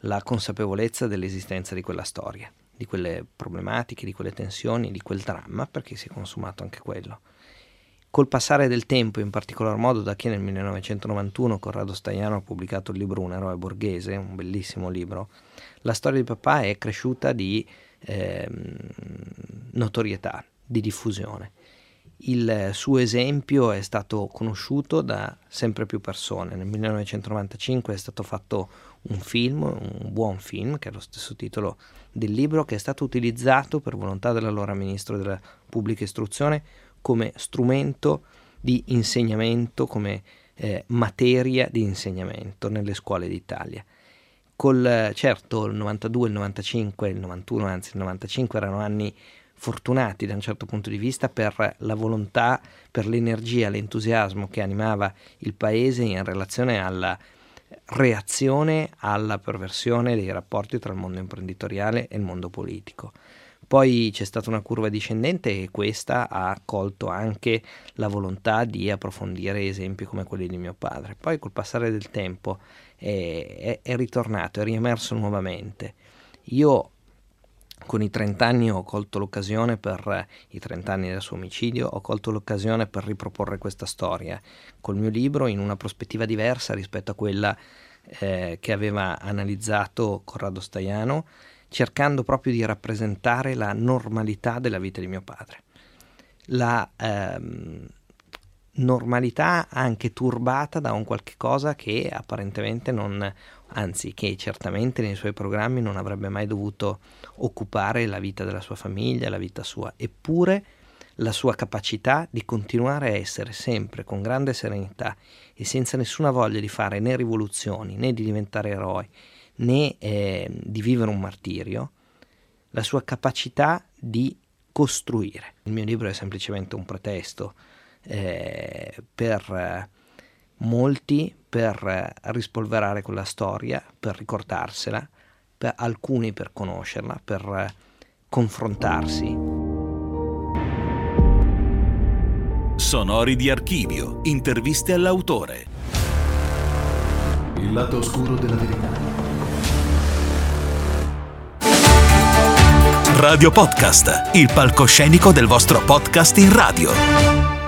la consapevolezza dell'esistenza di quella storia, di quelle problematiche, di quelle tensioni, di quel dramma, perché si è consumato anche quello. Col passare del tempo, in particolar modo da che nel 1991 Corrado Staiano ha pubblicato il libro Un eroe borghese, un bellissimo libro, la storia di papà è cresciuta di notorietà, di diffusione. Il suo esempio è stato conosciuto da sempre più persone. Nel 1995 è stato fatto un film, un buon film, che è lo stesso titolo del libro, che è stato utilizzato per volontà dell'allora ministro della Pubblica Istruzione come strumento di insegnamento, come materia di insegnamento nelle scuole d'Italia. Certo, il 92, il 95, il 91, anzi il 95 erano anni fortunati da un certo punto di vista per la volontà, per l'energia, l'entusiasmo che animava il paese in relazione alla reazione alla perversione dei rapporti tra il mondo imprenditoriale e il mondo politico. Poi c'è stata una curva discendente e questa ha colto anche la volontà di approfondire esempi come quelli di mio padre. Poi col passare del tempo è ritornato, è riemerso nuovamente. Io con i 30 anni ho colto l'occasione per i 30 anni del suo omicidio, ho colto l'occasione per riproporre questa storia col mio libro in una prospettiva diversa rispetto a quella che aveva analizzato Corrado Staiano, cercando proprio di rappresentare la normalità della vita di mio padre. La normalità anche turbata da un qualche cosa che apparentemente non, anzi che certamente nei suoi programmi non avrebbe mai dovuto occupare la vita della sua famiglia, la vita sua, eppure la sua capacità di continuare a essere sempre con grande serenità e senza nessuna voglia di fare né rivoluzioni né di diventare eroi né di vivere un martirio, la sua capacità di costruire. Il mio libro è semplicemente un pretesto per molti per rispolverare quella storia, per ricordarsela, per alcuni per conoscerla, per confrontarsi. Sonori di archivio, interviste all'autore. Il lato oscuro della verità. Radio Podcast, il palcoscenico del vostro podcast in radio.